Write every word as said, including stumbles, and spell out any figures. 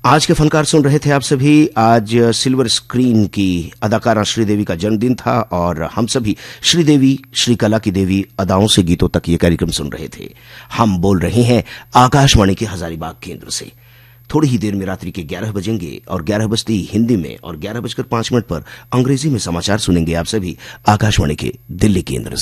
आज के फनकार सुन रहे थे आप सभी। आज सिल्वर स्क्रीन की अदाकारा श्रीदेवी का जन्मदिन था और हम सभी श्रीदेवी, श्री कला की देवी अदाओं से गीतों तक ये कार्यक्रम सुन रहे थे। हम बोल रहे हैं आकाशवाणी के हजारीबाग केंद्र से। थोड़ी ही देर में रात्रि के ग्यारह बजेंगे और ग्यारह बजते ही हिंदी में और ग्यारह बजकर पांच मिनट पर अंग्रेजी में समाचार सुनेंगे आप सभी आकाशवाणी के दिल्ली केंद्र